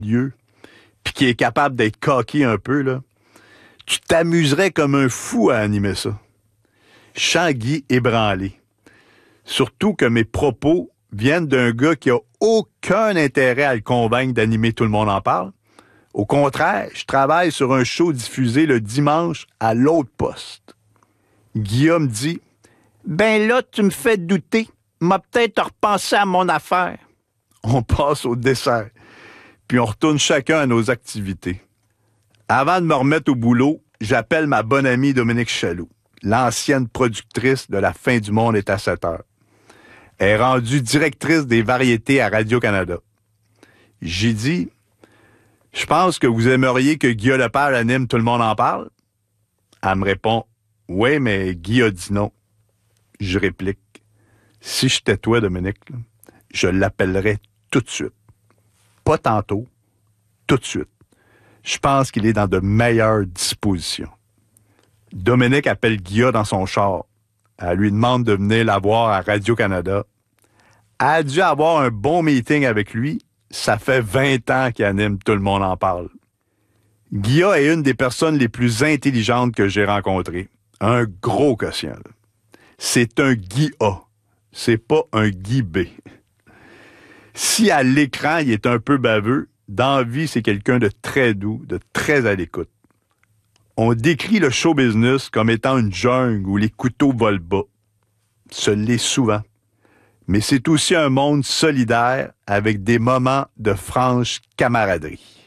lieu, puis qui est capable d'être coquille un peu, là, tu t'amuserais comme un fou à animer ça. Je sens Guy ébranlé. Surtout que mes propos viennent d'un gars qui a aucun intérêt à le convaincre d'animer Tout le monde en parle. Au contraire, je travaille sur un show diffusé le dimanche à l'autre poste. Guillaume dit « Ben là, tu me fais douter. M'a peut-être repensé à mon affaire. » On passe au dessert, puis on retourne chacun à nos activités. Avant de me remettre au boulot, j'appelle ma bonne amie Dominique Chaloux, l'ancienne productrice de La fin du monde est à 7 heures. Elle est rendue directrice des variétés à Radio-Canada. J'ai dit « Je pense que vous aimeriez que Guy Lepage anime Tout le monde en parle? » Elle me répond « Oui, mais Guy a dit non. » Je réplique « Si j'étais toi, Dominique, là, je l'appellerais tout de suite. Pas tantôt, tout de suite. Je pense qu'il est dans de meilleures dispositions. » Dominique appelle Guilla dans son char. Elle lui demande de venir la voir à Radio-Canada. Elle a dû avoir un bon meeting avec lui. Ça fait 20 ans qu'il anime Tout le monde en parle. Guilla est une des personnes les plus intelligentes que j'ai rencontrées. Un gros quotient. C'est un Guy A. C'est pas un Guy B. Si à l'écran, il est un peu baveux, dans la vie, c'est quelqu'un de très doux, de très à l'écoute. On décrit le show business comme étant une jungle où les couteaux volent bas. Ce l'est souvent. Mais c'est aussi un monde solidaire avec des moments de franche camaraderie.